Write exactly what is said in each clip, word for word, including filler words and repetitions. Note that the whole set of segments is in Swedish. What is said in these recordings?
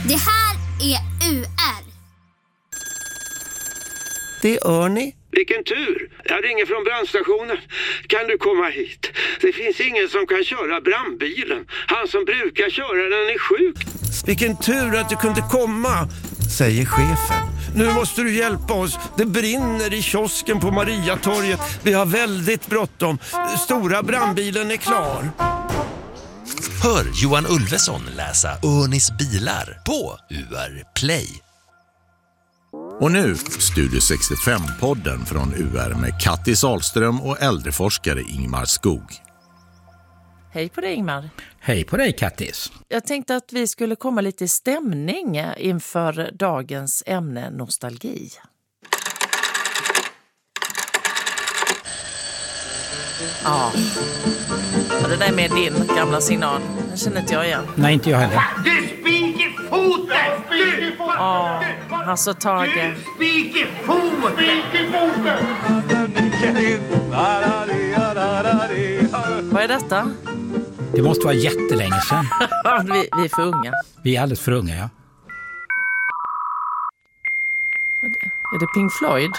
Det här är U R. Det är Örni. Vilken tur! Jag ringer från brandstationen. Kan du komma hit? Det finns ingen som kan köra brandbilen. Han som brukar köra den är sjuk. Vilken tur att du kunde komma, säger chefen. Nu måste du hjälpa oss. Det brinner i kiosken på Mariatorget. Vi har väldigt bråttom. Stora brandbilen är klar. Hör Johan Ulveson läsa Örnis bilar på U R Play. Och nu Studio sextiofem-podden från U R med Kattis Ahlström och äldreforskare Ingmar Skog. Hej på dig Ingmar. Hej på dig Kattis. Jag tänkte att vi skulle komma lite i stämning inför dagens ämne nostalgi. Ja, det där med din gamla signal, den känner inte jag igen. Nej, inte jag heller. Du spiker foten! Ja, alltså Tage. Du spiker foten! Spiker foten! Vad är detta? Det måste vara jättelänge sedan. vi, vi är för unga. Vi är alldeles för unga, ja. Är det Pink Floyd?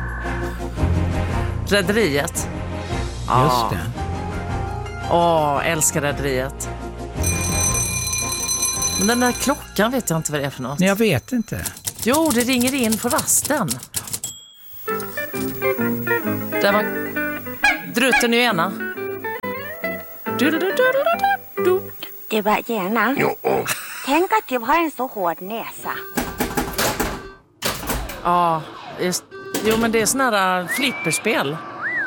Rederiet? Just det. Åh, älskar Rederiet. Men den där klockan vet jag inte vad det är för något. Nej, jag vet inte. Jo, det ringer in på rasten. Det var drutten i ena. Det var gärna. Tänk att du har en så hård näsa. Ja, just. Jo, men det är såna här flipperspel.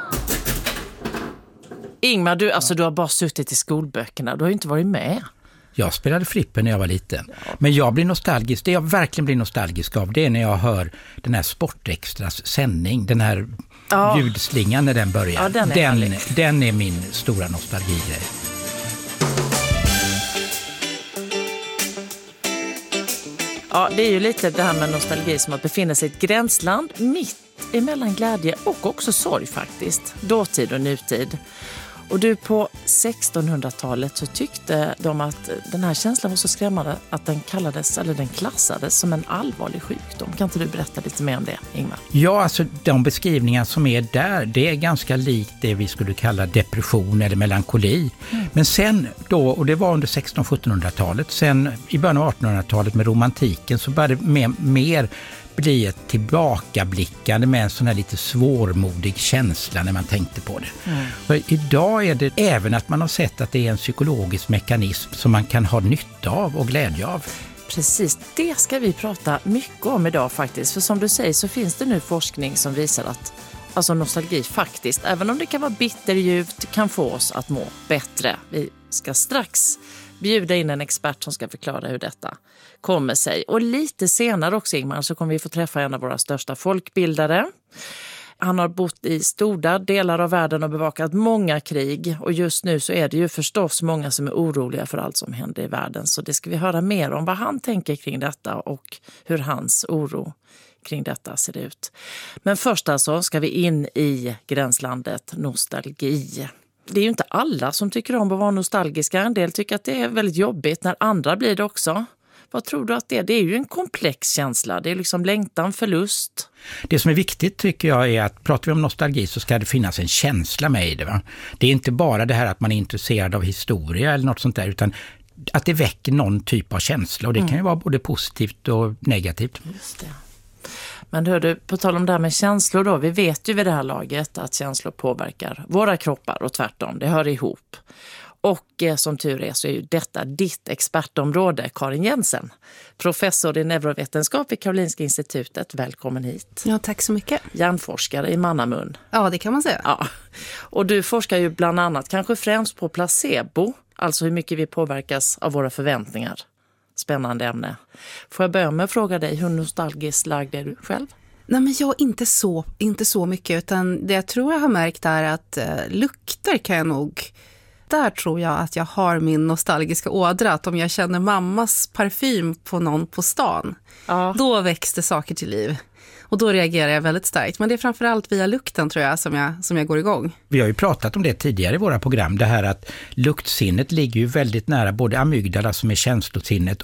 Ingmar, du, alltså, du har bara suttit i skolböckerna. Du har ju inte varit med. Jag spelade flipper när jag var liten. Ja. Men jag blir nostalgisk. Det jag verkligen blir nostalgisk av, det är när jag hör den här Sportextras sändning. Den här ja. ljudslingan när den börjar. Ja, den, är den, den är min stora nostalgigrej. Ja, det är ju lite det här med nostalgi som att befinna sig i ett gränsland mitt emellan glädje och också sorg faktiskt. Dåtid och nutid. Och du, på sextonhundratalet så tyckte de att den här känslan var så skrämmande att den kallades, eller den klassades som en allvarlig sjukdom. Kan inte du berätta lite mer om det, Ingmar? Ja, alltså de beskrivningar som är där, det är ganska likt det vi skulle kalla depression eller melankoli. Mm. Men sen då, och det var under sexton-sjuttonhundratalet, sen i början av artonhundratalet med romantiken så började det mer, mer bli ett tillbakablickande med en sån här lite svårmodig känsla när man tänkte på det. Mm. Och idag är det även att man har sett att det är en psykologisk mekanism som man kan ha nytta av och glädje av. Precis, det ska vi prata mycket om idag faktiskt. För som du säger så finns det nu forskning som visar att alltså nostalgi faktiskt, även om det kan vara bitterljuvt, kan få oss att må bättre. Vi ska strax bjuda in en expert som ska förklara hur detta kommer sig. Och lite senare också, Ingmar, så kommer vi få träffa en av våra största folkbildare. Han har bott i stora delar av världen och bevakat många krig. Och just nu så är det ju förstås många som är oroliga för allt som händer i världen. Så det ska vi höra mer om vad han tänker kring detta och hur hans oro kring detta ser ut. Men först alltså ska vi in i gränslandet nostalgi. Det är ju inte alla som tycker om att vara nostalgiska. En del tycker att det är väldigt jobbigt när andra blir det också. Vad tror du att det är? Det är ju en komplex känsla. Det är liksom längtan, förlust. Det som är viktigt tycker jag är att pratar vi om nostalgi så ska det finnas en känsla med i det. Va? Det är inte bara det här att man är intresserad av historia eller något sånt där, utan att det väcker någon typ av känsla. Och det mm. kan ju vara både positivt och negativt. Just det. Men hör du, på tal om det här med känslor då, vi vet ju vid det här laget att känslor påverkar våra kroppar och tvärtom, det hör ihop. Och eh, som tur är så är ju detta ditt expertområde, Karin Jensen, professor i neurovetenskap vid Karolinska institutet. Välkommen hit. Ja, tack så mycket. Hjärnforskare i mannamun. Ja, det kan man säga. Ja. Och du forskar ju bland annat, kanske främst på placebo, alltså hur mycket vi påverkas av våra förväntningar. Spännande ämne. Får jag börja med att fråga dig, hur nostalgiskt lagd är du själv? Nej, men jag inte så, inte så mycket, utan det jag tror jag har märkt är att eh, lukter kan jag nog... Där tror jag att jag har min nostalgiska ådra. Att om jag känner mammas parfym på någon på stan, ja. Då växte saker till liv. Och då reagerar jag väldigt starkt. Men det är framförallt via lukten tror jag som, jag som jag går igång. Vi har ju pratat om det tidigare i våra program. Det här att luktsinnet ligger ju väldigt nära både amygdala som är känslosinnet och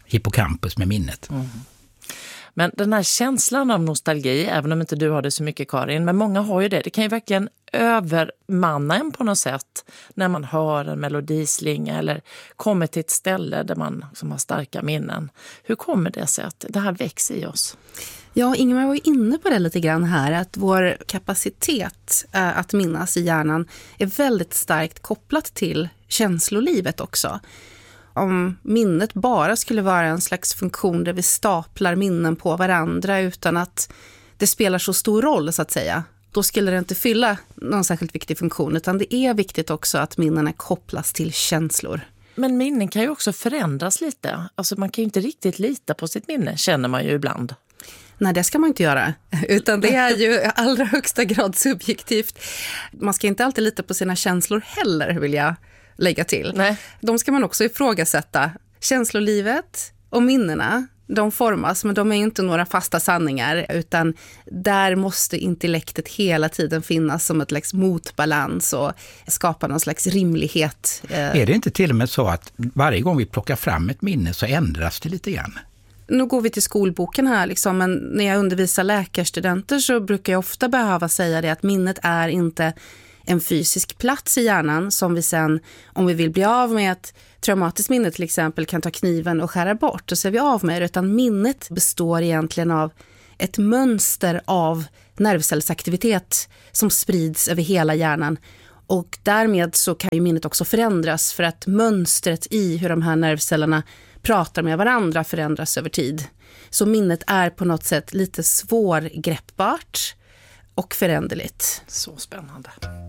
hippocampus med minnet. Mm. Men den här känslan av nostalgi, även om inte du har det så mycket, Karin, men många har ju det. Det kan ju verkligen övermanna en på något sätt när man hör en melodislinga eller kommer till ett ställe där man som har starka minnen. Hur kommer det sig att det här växer i oss? Ja, Ingemar var ju inne på det lite grann här, att vår kapacitet äh, att minnas i hjärnan är väldigt starkt kopplat till känslolivet också. Om minnet bara skulle vara en slags funktion där vi staplar minnen på varandra utan att det spelar så stor roll så att säga, då skulle det inte fylla någon särskilt viktig funktion, utan det är viktigt också att minnena kopplas till känslor. Men minnen kan ju också förändras lite. Alltså man kan ju inte riktigt lita på sitt minne, känner man ju ibland. Nej, det ska man inte göra, utan det är ju allra högsta grad subjektivt. Man ska inte alltid lita på sina känslor heller, vill jag lägga till. Nej. De ska man också ifrågasätta. Känslolivet och minnena, de formas, men de är inte några fasta sanningar, utan där måste intellektet hela tiden finnas som ett slags motbalans och skapa någon slags rimlighet. Är det inte till och med så att varje gång vi plockar fram ett minne så ändras det lite grann? Nu går vi till skolboken här, liksom, men när jag undervisar läkarstudenter så brukar jag ofta behöva säga det att minnet är inte en fysisk plats i hjärnan som vi sen, om vi vill bli av med ett traumatiskt minne till exempel, kan ta kniven och skära bort och så är vi av med det, utan minnet består egentligen av ett mönster av nervcellsaktivitet som sprids över hela hjärnan, och därmed så kan ju minnet också förändras för att mönstret i hur de här nervcellerna pratar med varandra förändras över tid. Så minnet är på något sätt lite svårgreppbart och föränderligt. Så spännande.